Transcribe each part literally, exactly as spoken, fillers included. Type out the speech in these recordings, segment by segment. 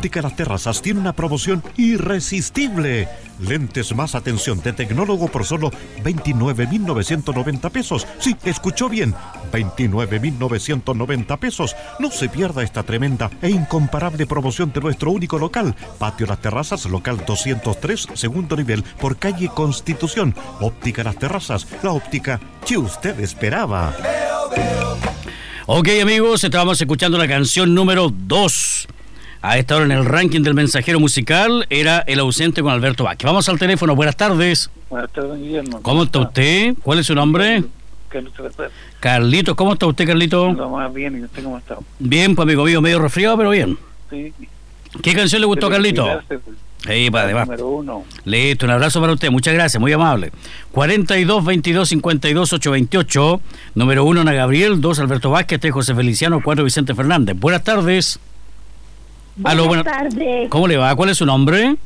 Óptica Las Terrazas tiene una promoción irresistible. Lentes más atención de tecnólogo por solo veintinueve mil novecientos noventa pesos. Sí, escuchó bien, veintinueve mil novecientos noventa pesos. No se pierda esta tremenda e incomparable promoción de nuestro único local. Patio Las Terrazas, local doscientos tres, segundo nivel, por calle Constitución. Óptica Las Terrazas, la óptica que usted esperaba. Ok, amigos, estábamos escuchando la canción número dos. A esta hora en el ranking del mensajero musical era El ausente con Alberto Vázquez. Vamos al teléfono. Buenas tardes. Buenas tardes, Guillermo. ¿Cómo está usted? ¿Cuál es su nombre? Carlitos. Carlitos. ¿Cómo está usted, Carlito? Lo más bien, ¿y usted cómo está? Bien, pues amigo mío, medio resfriado, pero bien. Sí. ¿Qué canción le gustó, Carlito? Sí, para además. Número uno. Listo, un abrazo para usted, muchas gracias, muy amable. cuarenta y dos, veintidós, cincuenta y dos, ochocientos veintiocho, número uno, Ana Gabriel, dos, Alberto Vázquez, tres, José Feliciano, cuatro, Vicente Fernández. Buenas tardes. Buenas Aló, buena... tardes. ¿Cómo le va? ¿Cuál es su nombre?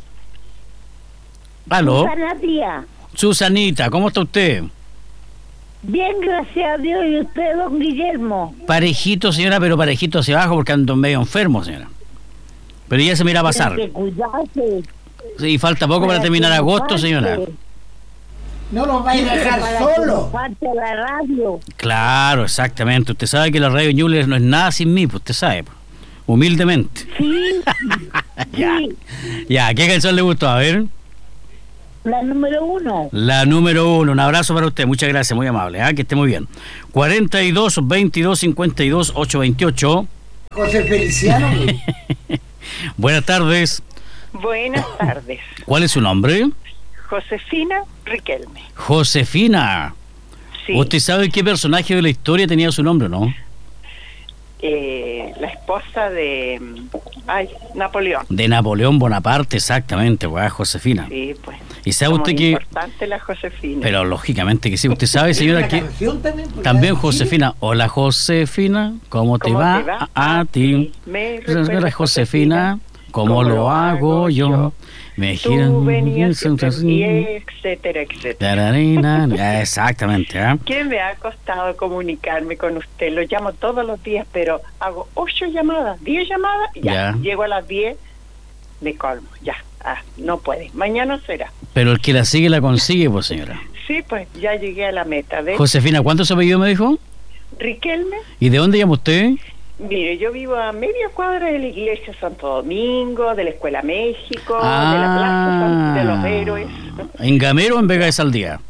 Aló. Susana Díaz. Susanita, ¿cómo está usted? Bien, gracias a Dios. ¿Y usted, don Guillermo? Parejito, señora, pero parejito hacia abajo porque ando medio enfermo, señora. Pero ya se me irá a pasar. Tiene que cuidarse. Sí, falta poco para, para terminar agosto, falte. Señora. No nos va a dejar solo. Falta la radio. Claro, exactamente. Usted sabe que la radio Ñuble no es nada sin mí, pues usted sabe. Humildemente. Sí. ya. Sí. Ya, ¿qué canción le gustó? A ver. La número uno. La número uno. Un abrazo para usted. Muchas gracias, muy amable. ¿eh? Que esté muy bien. cuarenta y dos, veintidós, cincuenta y dos, ochocientos veintiocho. José Feliciano. Buenas tardes. Buenas tardes. ¿Cuál es su nombre? Josefina Riquelme. Josefina. Sí. ¿Usted sabe qué personaje de la historia tenía su nombre, no? Eh, la esposa de... Ay, Napoleón. De Napoleón Bonaparte, exactamente, weá, Josefina. Sí, pues. ¿Y sabe usted que...? importante la Josefina. Pero lógicamente que sí. ¿Usted sabe, señora, que...? También, también Josefina. Hola, Josefina, ¿cómo te ¿Cómo va? Te va? A, a ti. Me Señora Josefina, ¿cómo, ¿cómo lo hago yo? yo? Me Tú venías y etcétera, etcétera. Exactamente. ¿eh? ¿Qué me ha costado comunicarme con usted? Lo llamo todos los días, pero hago ocho llamadas, diez llamadas, y ya, ya. Llego a las diez, me colmo, ya. Ah, no puede. Mañana será. Pero el que la sigue la consigue, pues, señora. Sí, pues, ya llegué a la meta. ¿Ves? Josefina, ¿cuánto se apellido me dijo? Riquelme. ¿Y de dónde llama usted? Mire, yo vivo a media cuadra de la iglesia Santo Domingo, de la Escuela México, ah, de la Plaza de los Héroes. ¿En Gamero o en Vega de Saldía?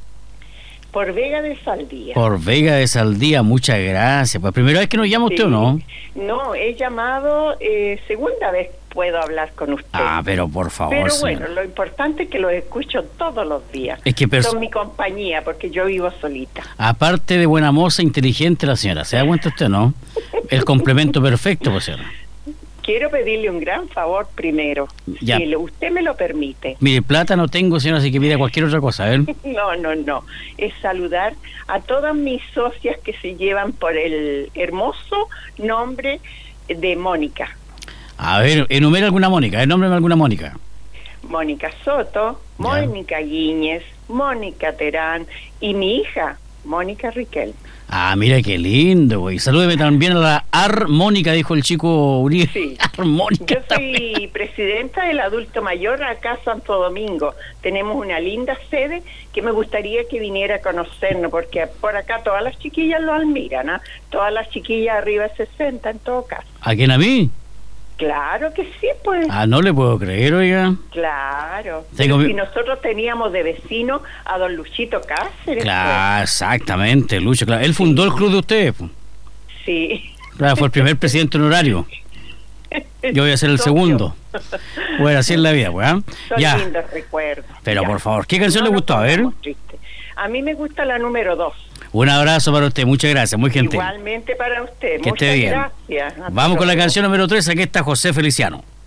Por Vega de Saldía. Por Vega de Saldía, muchas gracias. Pues primera vez que nos llama sí. usted, ¿o no? No, he llamado, eh, segunda vez puedo hablar con usted. Ah, pero por favor, Pero señora. bueno, lo importante es que los escucho todos los días. Es que pers- Son mi compañía, porque yo vivo solita. Aparte de buena moza, inteligente la señora. ¿Se da cuenta usted, no? El complemento perfecto, pues, señora. Quiero pedirle un gran favor primero, ya. si usted me lo permite. Mire, plata no tengo, señora, así que pida cualquier otra cosa, a ver. No, no, no. Es saludar a todas mis socias que se llevan por el hermoso nombre de Mónica. A ver, enumera alguna Mónica, enómbreme alguna Mónica. Mónica Soto, ya. Mónica Guíñez, Mónica Terán y mi hija, Mónica Riquelme. Ah, mira qué lindo, güey. Salúdeme también a la armónica, dijo el chico Uribe. Sí. Armónica. Yo soy también. Presidenta del adulto mayor acá en Santo Domingo. Tenemos una linda sede que me gustaría que viniera a conocernos, porque por acá todas las chiquillas lo admiran, ¿eh? Todas las chiquillas arriba de sesenta en todo caso. ¿A quién, a mí? Claro que sí, pues. Ah, no le puedo creer, oiga. Claro. Tengo... Si nosotros teníamos de vecino a don Luchito Cáceres. Claro, pues. Exactamente, Lucho. Claro. Él fundó el club de ustedes. Pues. Sí. Claro, fue el primer presidente honorario. Yo voy a ser el segundo. Bueno, así es la vida, pues. ¿eh? Son ya. lindos recuerdos. Pero ya. por favor, ¿qué canción no le gustó? A ver. A mí me gusta la número dos. Un abrazo para usted, muchas gracias, muy gentil. Igualmente para usted, que muchas esté bien. gracias. Vamos con la canción número tres, aquí está José Feliciano.